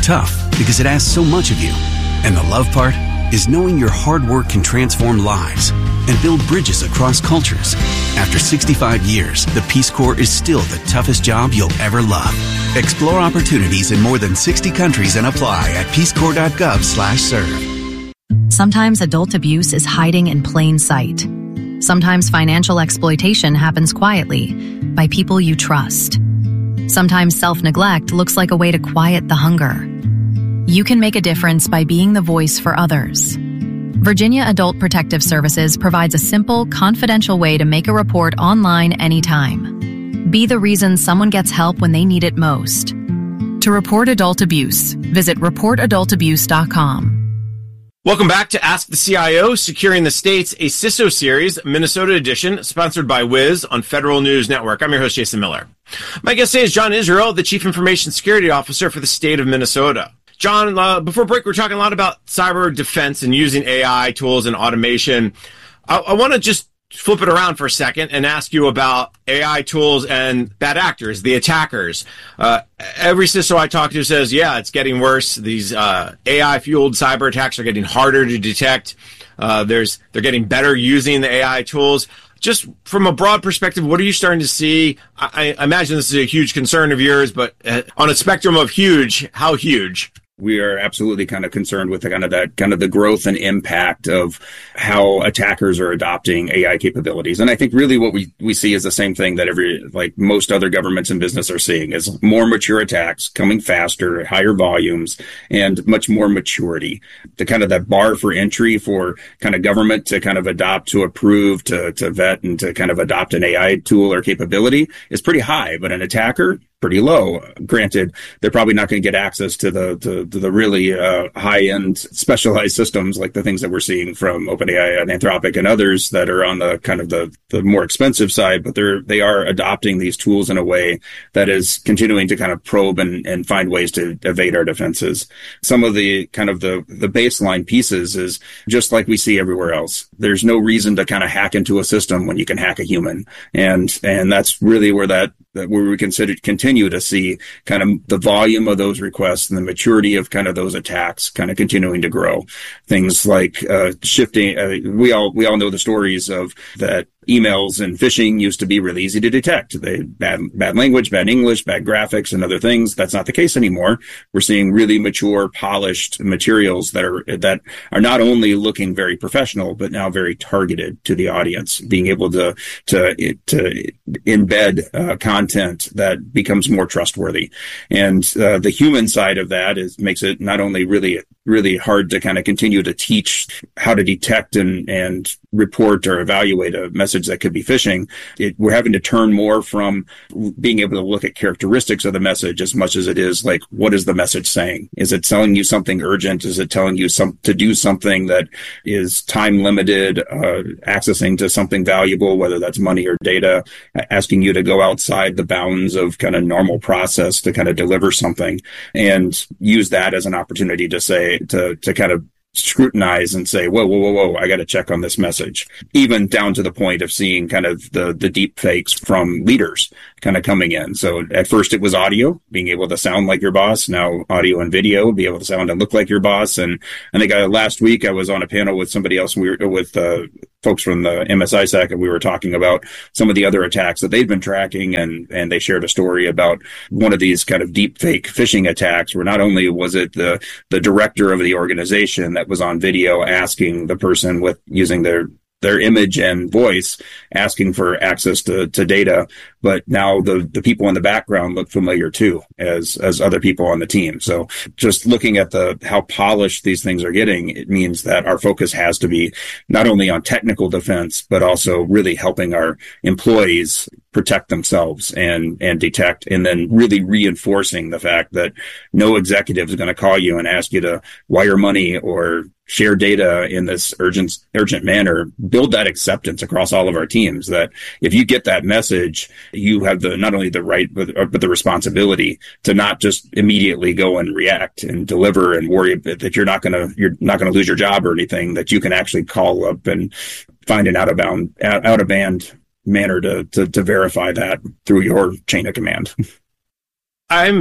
tough because it asks so much of you. And the love part is knowing your hard work can transform lives and build bridges across cultures. After sixty-five years, the Peace Corps is still the toughest job you'll ever love. Explore opportunities in more than sixty countries and apply at peacecorps.gov slash serve. Sometimes adult abuse is hiding in plain sight. Sometimes financial exploitation happens quietly by people you trust. Sometimes self-neglect looks like a way to quiet the hunger. You can make a difference by being the voice for others. Virginia Adult Protective Services provides a simple, confidential way to make a report online anytime. Be the reason someone gets help when they need it most. To report adult abuse, visit report adult abuse dot com. Welcome back to Ask the C I O, Securing the States, a C I S O series, Minnesota edition, sponsored by Wiz on Federal News Network. I'm your host, Jason Miller. My guest today is John Israel, the Chief Information Security Officer for the state of Minnesota. John, uh, before break, we're talking a lot about cyber defense and using A I tools and automation. I, I want to just flip it around for a second and ask you about A I tools and bad actors, the attackers. Uh, every C I S O I talk to says, yeah, it's getting worse. These uh, A I-fueled cyber attacks are getting harder to detect. Uh, there's they're getting better using the A I tools. Just from a broad perspective, what are you starting to see? I, I imagine this is a huge concern of yours, but uh, on a spectrum of huge, how huge? We are absolutely kind of concerned with the kind of that kind of the growth and impact of how attackers are adopting A I capabilities. And I think really what we, we see is the same thing that every, like most other governments and business are seeing, is more mature attacks coming faster, higher volumes, and much more maturity. The kind of that bar for entry for kind of government to kind of adopt, to approve, to, to vet, and to kind of adopt an A I tool or capability is pretty high, but an attacker, pretty low. Granted, they're probably not going to get access to the to, to the really uh, high-end specialized systems like the things that we're seeing from OpenAI and Anthropic and others that are on the kind of the, the more expensive side, but they're they are adopting these tools in a way that is continuing to kind of probe and, and find ways to evade our defenses. Some of the kind of the, the baseline pieces is just like we see everywhere else. There's no reason to kind of hack into a system when you can hack a human. And and that's really where that, that where we consider continue to see kind of the volume of those requests and the maturity of kind of those attacks kind of continuing to grow. Things like uh, shifting. Uh, we all we all know the stories of that. Emails and phishing used to be really easy to detect. They bad bad language, bad English, bad graphics, and other things. That's not the case anymore. We're seeing really mature, polished materials that are that are not only looking very professional, but now very targeted to the audience. Being able to to to embed uh, content that becomes more trustworthy, and uh, the human side of that is makes it not only really really hard to kind of continue to teach how to detect and and report or evaluate a message that could be phishing. It, we're having to turn more from being able to look at characteristics of the message as much as it is like, what is the message saying? Is it telling you something urgent? Is it telling you some to do something that is time limited, uh, accessing to something valuable, whether that's money or data, asking you to go outside the bounds of kind of normal process to kind of deliver something, and use that as an opportunity to say, to, to kind of scrutinize and say, whoa, whoa, whoa, whoa, I got to check on this message. Even down to the point of seeing kind of the, the deep fakes from leaders kind of coming in. So at first it was audio, being able to sound like your boss. Now audio and video, be able to sound and look like your boss. And I think I, last week I was on a panel with somebody else, and we were with, uh, folks from the M S I S A C, and we were talking about some of the other attacks that they've been tracking, and, and they shared a story about one of these kind of deep fake phishing attacks where not only was it the, the director of the organization that was on video asking the person with using their their image and voice, asking for access to, to data, but now the, the people in the background look familiar too as, as other people on the team. So just looking at the, how polished these things are getting, it means that our focus has to be not only on technical defense, but also really helping our employees protect themselves and, and detect, and then really reinforcing the fact that no executive is going to call you and ask you to wire money or share data in this urgent, urgent manner. Build that acceptance across all of our teams that if you get that message, you have the, not only the right, but, but the responsibility to not just immediately go and react and deliver and worry that you're not going to, you're not going to lose your job or anything, that you can actually call up and find an out of bound, out, out of band manner to, to, to verify that through your chain of command. I'm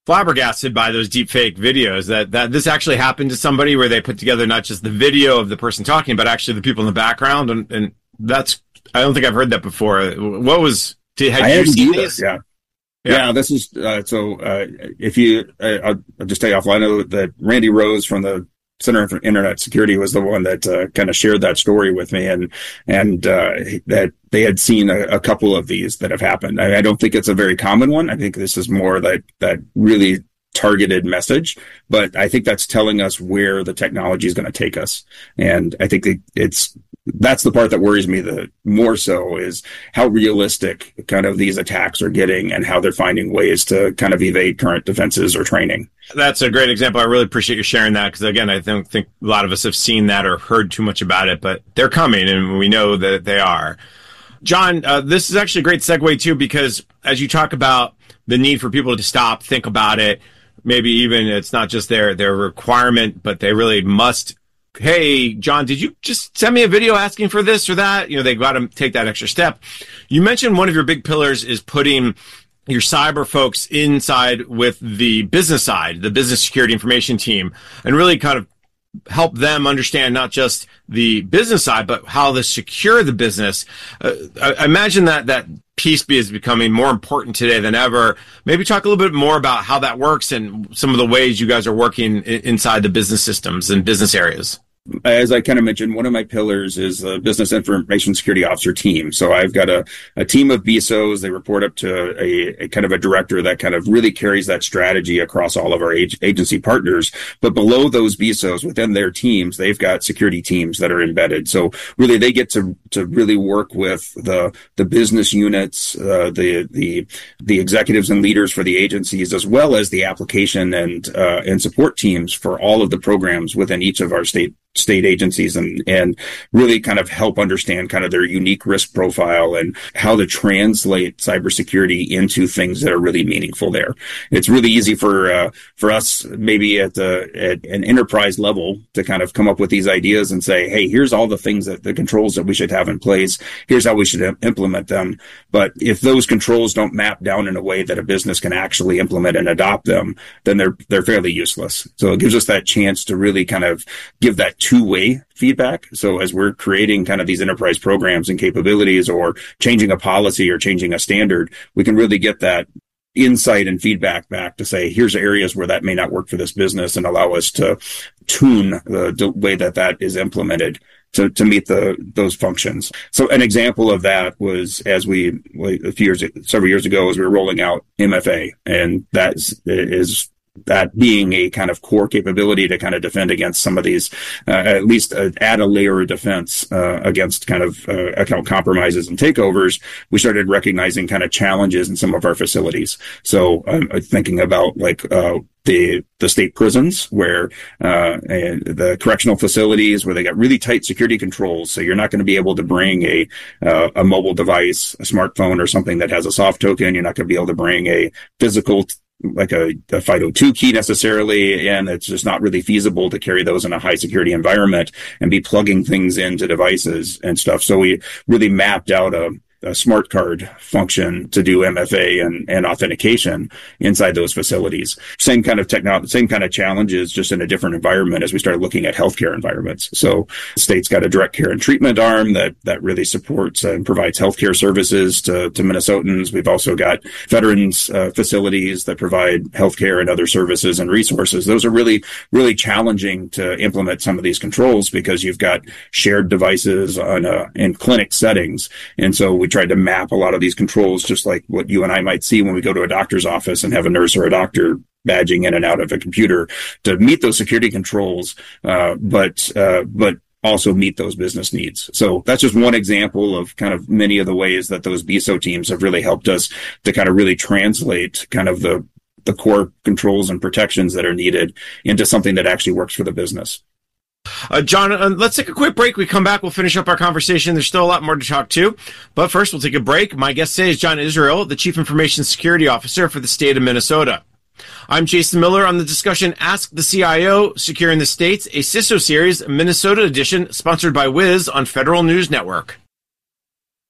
flabbergasted by those deep fake videos that, that this actually happened to somebody where they put together not just the video of the person talking, but actually the people in the background. And, and that's, I don't think I've heard that before. What was, did, had I you seen either, these? Yeah. Yeah. yeah, this is, uh, so, uh, if you, uh, I'll, I'll just tell you offline, I know that Randy Rose from the Center for Internet Security was the one that, uh, kind of shared that story with me, and, and, uh, that they had seen a, a couple of these that have happened. I, I don't think it's a very common one. I think this is more that, that really targeted message, but I think that's telling us where the technology is going to take us. And I think it, it's, that's the part that worries me the more so, is how realistic kind of these attacks are getting and how they're finding ways to kind of evade current defenses or training. That's a great example. I really appreciate you sharing that, because again, I don't think a lot of us have seen that or heard too much about it, but they're coming and we know that they are. John, uh, this is actually a great segue too, because as you talk about the need for people to stop, think about it, maybe even it's not just their, their requirement, but they really must. Hey, John, did you just send me a video asking for this or that? You know, they got to take that extra step. You mentioned one of your big pillars is putting your cyber folks inside with the business side, the business security information team, and really kind of help them understand not just the business side, but how to secure the business. Uh, I, I imagine that that piece is becoming more important today than ever. Maybe talk a little bit more about how that works and some of the ways you guys are working in, inside the business systems and business areas. As I kind of mentioned, one of my pillars is the Business Information Security Officer team. So I've got a, a team of B I S Os. They report up to a, a kind of a director that kind of really carries that strategy across all of our ag- agency partners. But below those B I S Os, within their teams, they've got security teams that are embedded. So really, they get to to really work with the the business units, uh, the the the executives and leaders for the agencies, as well as the application and uh, and support teams for all of the programs within each of our state state agencies, and, and really kind of help understand kind of their unique risk profile and how to translate cybersecurity into things that are really meaningful there. It's really easy for, uh, for us maybe at the, at an enterprise level to kind of come up with these ideas and say, hey, here's all the things that the controls that we should have in place. Here's how we should implement them. But if those controls don't map down in a way that a business can actually implement and adopt them, then they're, they're fairly useless. So it gives us that chance to really kind of give that two-way feedback. So as we're creating kind of these enterprise programs and capabilities, or changing a policy or changing a standard, we can really get that insight and feedback back to say, here's areas where that may not work for this business, and allow us to tune the, the way that that is implemented to, to meet the, those functions. So an example of that was as we, a few years, several years ago, as we were rolling out M F A, and that is, is that being a kind of core capability to kind of defend against some of these, uh, at least uh, add a layer of defense uh, against kind of uh, account compromises and takeovers, we started recognizing kind of challenges in some of our facilities. So I'm um, thinking about like uh, the the state prisons, where uh and the correctional facilities, where they got really tight security controls. So you're not going to be able to bring a uh, a mobile device, a smartphone, or something that has a soft token. You're not going to be able to bring a physical, like a, a FIDO two key necessarily, and it's just not really feasible to carry those in a high security environment and be plugging things into devices and stuff. So we really mapped out a, a smart card function to do M F A and, and authentication inside those facilities. Same kind of technology, same kind of challenges, just in a different environment as we started looking at healthcare environments. So the state's got a direct care and treatment arm that, that really supports and provides healthcare services to, to Minnesotans. We've also got veterans uh, facilities that provide healthcare and other services and resources. Those are really, really challenging to implement some of these controls, because you've got shared devices on a, in clinic settings. And so we tried to map a lot of these controls, just like what you and I might see when we go to a doctor's office and have a nurse or a doctor badging in and out of a computer, to meet those security controls, uh, but uh, but also meet those business needs. So that's just one example of kind of many of the ways that those B I S O teams have really helped us to kind of really translate kind of the the core controls and protections that are needed into something that actually works for the business. Uh, John, uh, let's take a quick break. We come back, we'll finish up our conversation. There's still a lot more to talk to. But first, we'll take a break. My guest today is John Israel, the Chief Information Security Officer for the state of Minnesota. I'm Jason Miller on the discussion Ask the C I O, Securing the States, a C I S O series, Minnesota edition, sponsored by Wiz on Federal News Network.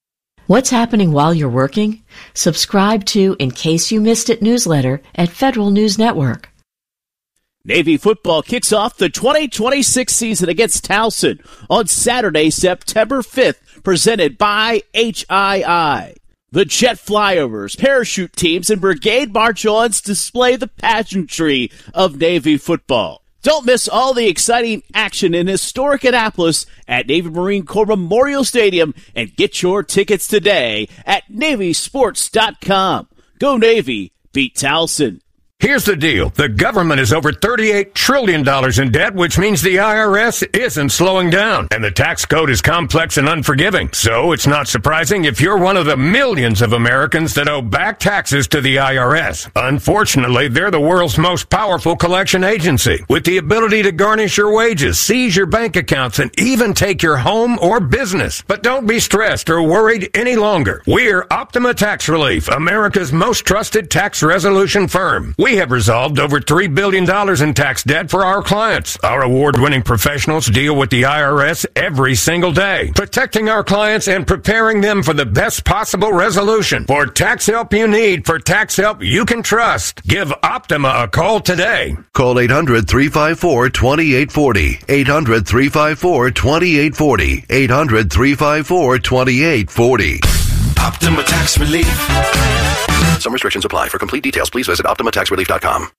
What's happening while you're working? Subscribe to In Case You Missed It newsletter at Federal News Network. Navy football kicks off the twenty twenty-six season against Towson on Saturday, September fifth, presented by H I I. The jet flyovers, parachute teams, and brigade march-ons display the pageantry of Navy football. Don't miss all the exciting action in historic Annapolis at Navy Marine Corps Memorial Stadium and get your tickets today at Navy Sports dot com. Go Navy, beat Towson. Here's the deal. The government is over thirty-eight trillion dollars in debt, which means the I R S isn't slowing down. And the tax code is complex and unforgiving. So it's not surprising if you're one of the millions of Americans that owe back taxes to the I R S. Unfortunately, they're the world's most powerful collection agency, with the ability to garnish your wages, seize your bank accounts, and even take your home or business. But don't be stressed or worried any longer. We're Optima Tax Relief, America's most trusted tax resolution firm. We We have resolved over three billion dollars in tax debt for our clients. Our award-winning professionals deal with the I R S every single day, protecting our clients and preparing them for the best possible resolution. For tax help you need, for tax help you can trust, give Optima a call today. Call eight hundred, three five four, two eight four zero, eight hundred, three five four, two eight four zero, eight hundred, three five four, two eight four zero. Optima Tax Relief. Some restrictions apply. For complete details, please visit Optima Tax Relief dot com.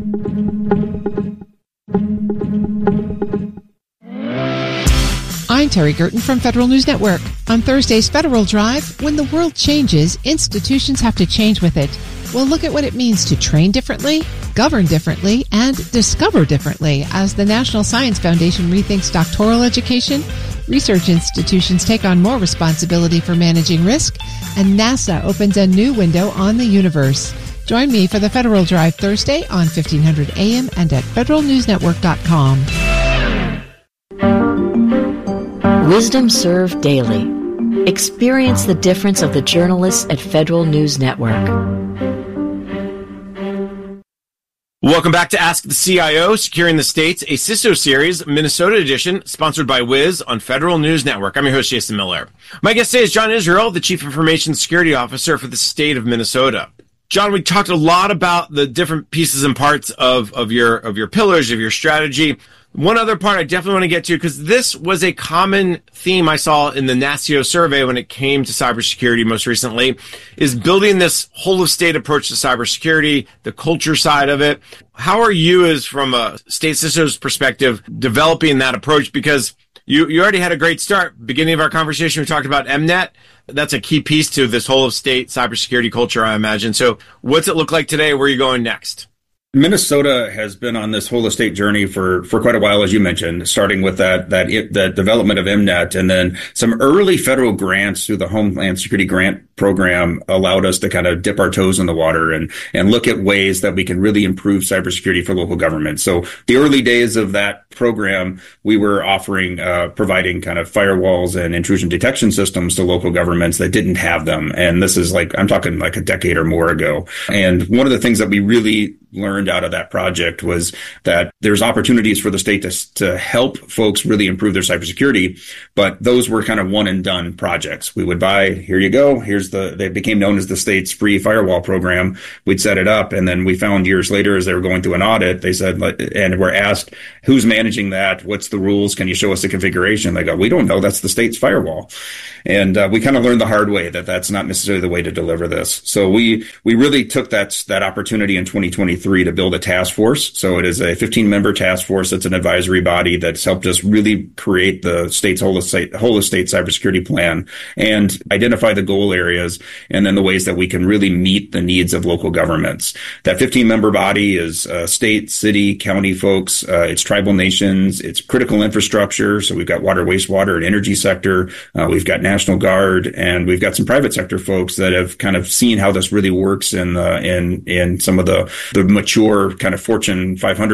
I'm Terry Gerton from Federal News Network. On Thursday's Federal Drive, when the world changes, institutions have to change with it. We'll look at what it means to train differently, govern differently, and discover differently as the National Science Foundation rethinks doctoral education, research institutions take on more responsibility for managing risk, and NASA opens a new window on the universe. Join me for the Federal Drive Thursday on fifteen hundred A M and at federal news network dot com. Wisdom Served Daily. Experience the difference of the journalists at Federal News Network. Welcome back to Ask the C I O, Securing the States, a C I S O series, Minnesota edition, sponsored by Wiz on Federal News Network. I'm your host, Jason Miller. My guest today is John Israel, the Chief Information Security Officer for the state of Minnesota. John, we talked a lot about the different pieces and parts of, of your of your pillars, of your strategy. One other part I definitely want to get to, because this was a common theme I saw in the NASCIO survey when it came to cybersecurity most recently, is building this whole-of-state approach to cybersecurity, the culture side of it. How are you, as from a state C I S O's perspective, developing that approach? Because you, you already had a great start. Beginning of our conversation, we talked about M NET. That's a key piece to this whole-of-state cybersecurity culture, I imagine. So what's it look like today? Where are you going next? Minnesota has been on this whole estate journey for, for quite a while, as you mentioned, starting with that, that, that development of M NET, and then some early federal grants through the Homeland Security Grant Program allowed us to kind of dip our toes in the water and, and look at ways that we can really improve cybersecurity for local government. So the early days of that program, we were offering, uh, providing kind of firewalls and intrusion detection systems to local governments that didn't have them. And this is like, I'm talking like a decade or more ago. And one of the things that we really learned out of that project was that there's opportunities for the state to, to help folks really improve their cybersecurity, but those were kind of one and done projects. We would buy, here you go, here's the, they became known as the state's free firewall program. We'd set it up, and then we found years later, as they were going through an audit, they said, and we're asked, who's managing that? What's the rules? Can you show us the configuration? They go, we don't know. That's the state's firewall. And uh, we kind of learned the hard way that that's not necessarily the way to deliver this. So we, we really took that, that opportunity in twenty twenty-three to build a task force. So it is a fifteen member task force. That's an advisory body that's helped us really create the state's whole estate, whole estate cybersecurity plan and identify the goal areas and then the ways that we can really meet the needs of local governments. That fifteen member body is uh, state, city, county folks. Uh, it's tribal nations. It's critical infrastructure. So we've got water, wastewater, and energy sector. Uh, we've got National Guard, and we've got some private sector folks that have kind of seen how this really works in uh, in in some of the the mature kind of Fortune five hundred companies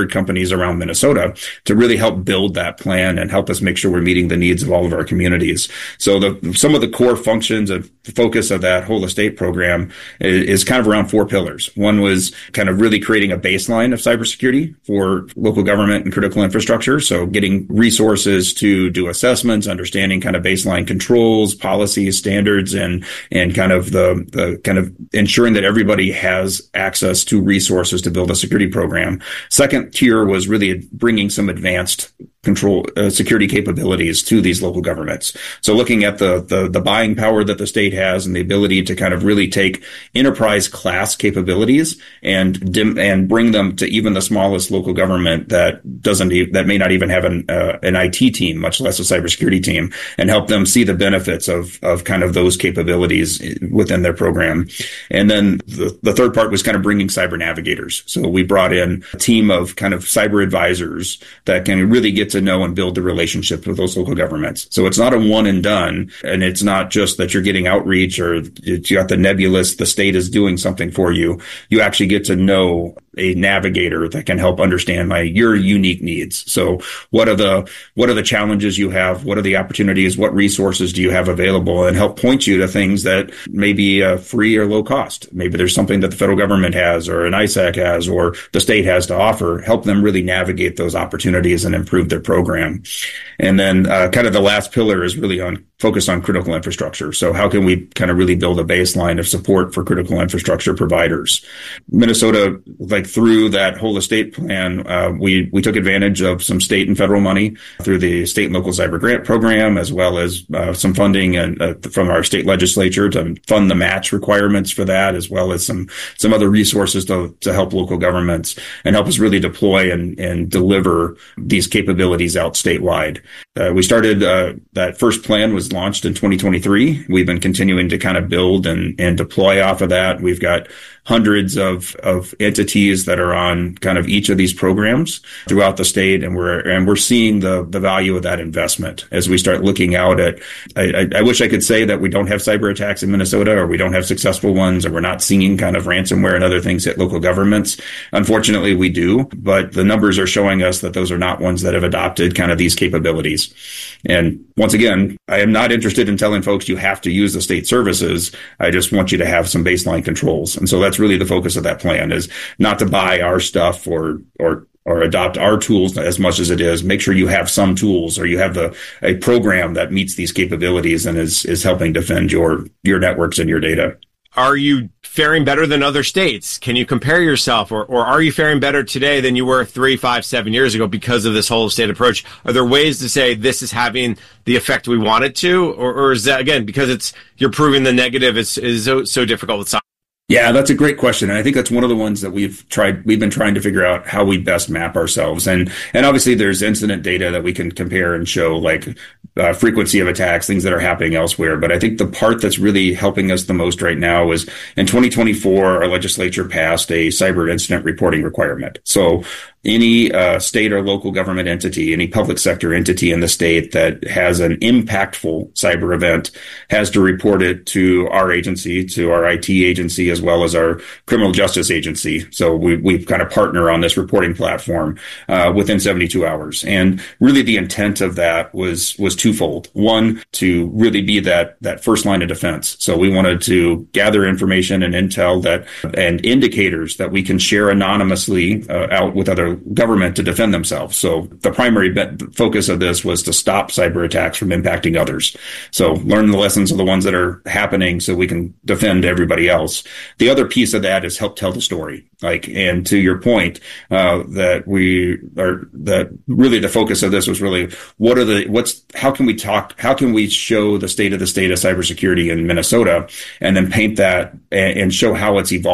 counties around Minnesota to really help build that plan and help us make sure we're meeting the needs of all of our communities. So the, some of the core functions and focus of that whole estate program is, is kind of around four pillars. One was kind of really creating a baseline of cybersecurity for local government and critical infrastructure. So getting resources to do assessments, understanding kind of baseline controls, policies, standards, and, and kind of the, the kind of ensuring that everybody has access to resources to build a security program. Second tier was really bringing some advanced control uh, security capabilities to these local governments. So looking at the, the the buying power that the state has and the ability to kind of really take enterprise class capabilities and dim, and bring them to even the smallest local government that doesn't e- that may not even have an uh, an I T team, much less a cybersecurity team, and help them see the benefits of of kind of those capabilities within their program. And then the, the third part was kind of bringing cyber navigators. So we brought in a team of kind of cyber advisors that can really get to know and build the relationship with those local governments. So it's not a one and done, and it's not just that you're getting outreach or you got the nebulous, the state is doing something for you. You actually get to know a navigator that can help understand my your unique needs. So what are the what are the challenges you have? What are the opportunities? What resources do you have available? And help point you to things that may be uh, free or low cost. Maybe there's something that the federal government has or an I S A C has or the state has to offer. Help them really navigate those opportunities and improve their program. And then uh, kind of the last pillar is really on focus on critical infrastructure. So how can we kind of really build a baseline of support for critical infrastructure providers? Minnesota, like through that whole estate plan, uh, we, we took advantage of some state and federal money through the state and local cyber grant program, as well as uh, some funding and uh, from our state legislature to fund the match requirements for that, as well as some, some other resources to, to help local governments and help us really deploy and, and deliver these capabilities out statewide. Uh, we started, uh, that first plan was launched in twenty twenty-three. We've been continuing to kind of build and, and deploy off of that. We've got hundreds of, of entities that are on kind of each of these programs throughout the state. And we're, and we're seeing the, the value of that investment as we start looking out at, I, I wish I could say that we don't have cyber attacks in Minnesota or we don't have successful ones or we're not seeing kind of ransomware and other things hit local governments. Unfortunately, we do, but the numbers are showing us that those are not ones that have adopted kind of these capabilities. And once again, I am not interested in telling folks you have to use the state services. I just want you to have some baseline controls. And so that's really the focus of that plan, is not to buy our stuff or, or, or adopt our tools as much as it is. Make sure you have some tools or you have the, a program that meets these capabilities and is, is helping defend your, your networks and your data. Are you faring better than other states? Can you compare yourself, or, or are you faring better today than you were three, five, seven years ago because of this whole state approach? Are there ways to say this is having the effect we want it to, or, or is that, again, because it's you're proving the negative is is so, so difficult with science? Yeah, that's a great question. And I think that's one of the ones that we've tried, we've been trying to figure out how we best map ourselves. And, and obviously there's incident data that we can compare and show, like uh, frequency of attacks, things that are happening elsewhere. But I think the part that's really helping us the most right now is in twenty twenty-four, our legislature passed a cyber incident reporting requirement. So any uh, state or local government entity, any public sector entity in the state that has an impactful cyber event has to report it to our agency, to our I T agency, as well as our criminal justice agency. So we, we kind of partner on this reporting platform uh, within seventy-two hours. And really the intent of that was was twofold. One, to really be that that first line of defense. So we wanted to gather information and intel that and indicators that we can share anonymously uh, out with other government to defend themselves. So the primary be- focus of this was to stop cyber attacks from impacting others. So learn the lessons of the ones that are happening so we can defend everybody else. The other piece of that is help tell the story. Like, and to your point, uh, that we are, that really the focus of this was really what are the, what's, how can we talk, how can we show the state of the state of cybersecurity in Minnesota and then paint that and, and show how it's evolved